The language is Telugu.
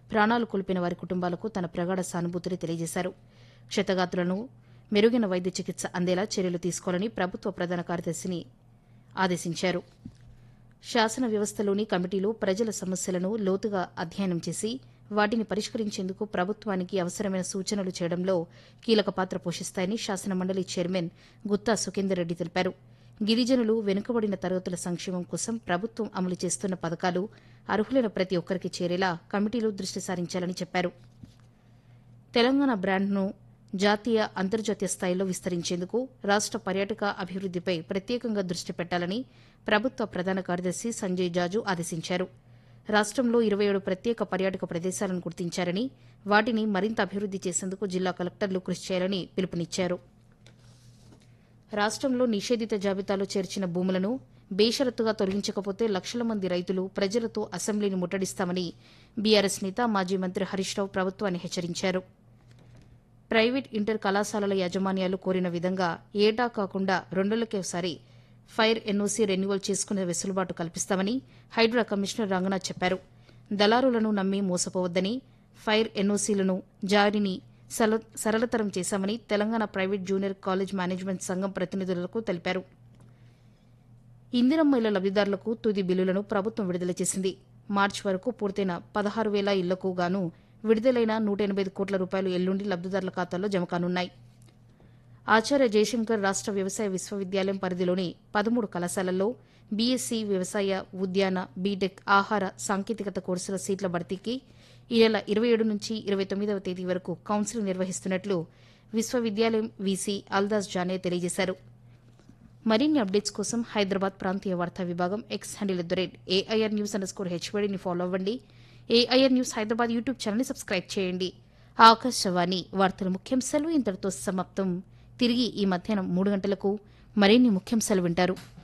ప్రాణాలు కోల్పోయిన వారి కుటుంబాలకు తన ప్రగాఢ సానుభూతిని తెలియజేశారు. క్షతగాత్రులను మెరుగైన వైద్య చికిత్స అందేలా చర్యలు తీసుకోవాలని ప్రభుత్వ ప్రధాన కార్యదర్శిని ఆదేశించారు. శాసన వ్యవస్థలోని కమిటీలు ప్రజల సమస్యలను లోతుగా అధ్యయనం చేసి వాటిని పరిష్కరించేందుకు ప్రభుత్వానికి అవసరమైన సూచనలు చేయడంలో కీలక పాత్ర పోషిస్తాయని శాసనమండలి చైర్మన్ గుత్తా సుఖేందర్ రెడ్డి తెలిపారు. గిరిజనులు, వెనుకబడిన తరగతుల సంక్షేమం కోసం ప్రభుత్వం అమలు చేస్తున్న పథకాలు అర్హులైన ప్రతి ఒక్కరికి చేరేలా కమిటీలు దృష్టి సారించాలని చెప్పారు. తెలంగాణ బ్రాండ్ను జాతీయ, అంతర్జాతీయ స్థాయిలో విస్తరించేందుకు రాష్ట పర్యాటక అభివృద్దిపై ప్రత్యేకంగా దృష్టి పెట్టాలని ప్రభుత్వ ప్రధాన కార్యదర్శి సంజయ్ జాజు ఆదేశించారు. రాష్టంలో 27 ప్రత్యేక పర్యాటక ప్రదేశాలను గుర్తించారని వాటిని మరింత అభివృద్ది చేసేందుకు జిల్లా కలెక్టర్లు కృషి చేయాలని పిలుపునిచ్చారు. రాష్టంలో నిషేధిత జాబితాలో చేర్చిన భూములను బేషరతుగా తొలగించకపోతే లక్షల మంది రైతులు, ప్రజలతో అసెంబ్లీని ముట్టడిస్తామని బీఆర్ఎస్ నేత, మాజీ మంత్రి హరీష్ రావు ప్రభుత్వాన్ని హెచ్చరించారు. ప్రైవేట్ ఇంటర్ కళాశాలల యాజమాన్యాలు కోరిన విధంగా ఏటా కాకుండా 2 నెలలకోసారి ఫైర్ ఎన్ఓసీ రెన్యువల్ చేసుకునే వెసులుబాటు కల్పిస్తామని హైడ్రా కమిషనర్ రంగనాథ్ చెప్పారు. దళారులను నమ్మి మోసపోవద్దని, ఫైర్ ఎన్ఓసీలను జారీని సరళతరం చేశామని Telangana private junior college management సంఘం ప్రతినిధులకు తెలిపారు. ఇందిరమ్మ ఇళ్ల లబ్దిదారులకు తుది బిల్లులను ప్రభుత్వం విడుదల చేసింది. మార్చి వరకు పూర్తయిన 16,000 ఇళ్లకు గాను విడుదలైన 185 కోట్ల రూపాయలు ఎల్లుండి లబ్దిదారుల ఖాతాల్లో జమ కానున్నాయి. ఆచార్య జయశంకర్ రాష్ట వ్యవసాయ విశ్వవిద్యాలయం పరిధిలోని 13 కళాశాలల్లో బీఎస్సీ వ్యవసాయ, ఉద్యాన, బీటెక్, ఆహార సాంకేతికత కోర్సుల సీట్ల భర్తీకి ఈ నెల 27 నుంచి 29వ తేదీ వరకు కౌన్సిలింగ్ నిర్వహిస్తున్నట్లు విశ్వవిద్యాలయం వీసీ అల్దాస్ జానే తెలియజేశారు. మరిన్ని అప్డేట్స్ కోసం హైదరాబాద్ ప్రాంతీయ వార్తా విభాగం ఎక్స్ హ్యాండిల్ @AIR News_HWDని ఫాలో అవ్వండి. AIR న్యూస్ హైదరాబాద్ యూట్యూబ్ ఛానల్ని సబ్స్క్రైబ్ చేయండి. ఆకాశవాణి వార్తల ముఖ్యాంశాలు ఇంతటితో సమాప్తం. తిరిగి ఈ మధ్యాహ్నం 3 గంటలకు మరిన్ని ముఖ్యాంశాలు వింటారు.